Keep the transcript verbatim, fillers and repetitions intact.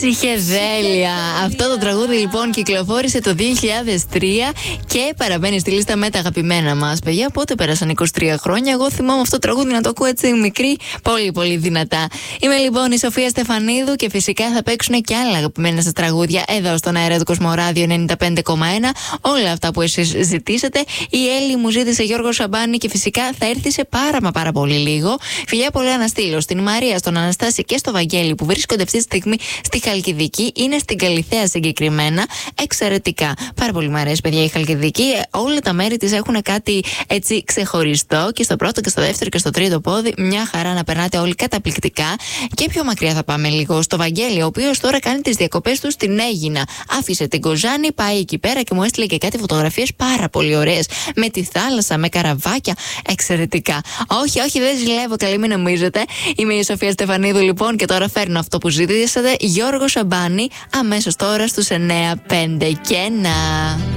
Ψυχεδέλεια. Αυτό το τραγούδι λοιπόν κυκλοφόρησε το δύο χιλιάδες τρία και παραμένει στη λίστα με τα αγαπημένα μας. Παιδιά, πότε πέρασαν είκοσι τρία χρόνια. Εγώ θυμάμαι αυτό το τραγούδι να το ακούω έτσι μικρή, πολύ πολύ δυνατά. Είμαι λοιπόν η Σοφία Στεφανίδου και φυσικά θα παίξουν και άλλα αγαπημένα σας τραγούδια εδώ στον αέρα του Κοσμοράδιο ενενήντα πέντε κόμμα ένα. Όλα αυτά που εσείς ζητήσατε. Η Έλλη μου ζήτησε Γιώργο Σαμπάνη και φυσικά θα έρθει σε πάρα μα πάρα πολύ λίγο. Φιλιά πολλά να στείλω στην Μαρία, στον Αναστάση και στο Βαγγέλη που βρίσκονται αυτή τη στιγμή στη Χαλκιδική. Είναι στην Καλιθέα συγκεκριμένα. Εξαιρετικά. Πάρα πολύ μου αρέσει, παιδιά, η Χαλκιδική. Όλα τα μέρη της έχουν κάτι έτσι ξεχωριστό και στο πρώτο και στο δεύτερο και στο τρίτο πόδι. Μια χαρά να περνάτε όλοι καταπληκτικά. Και πιο μακριά θα πάμε λίγο στο Βαγγέλη, ο οποίος τώρα κάνει τις διακοπές του στην Αίγινα. Άφησε την Κοζάνη, πάει εκεί πέρα και μου έστειλε και κάτι φωτογραφίες πάρα πολύ ωραίες. Με τη θάλασσα, με καραβάκια. Εξαιρετικά. Όχι, όχι, δεν ζηλεύω, καλή μην νομίζετε. Είμαι η Σοφία Στεφανίδου λοιπόν και τώρα φέρνω αυτό που ζητήσατε. Γιώργο Σαμπάνη, αμέσως τώρα στους εννιά πέντε και ένα.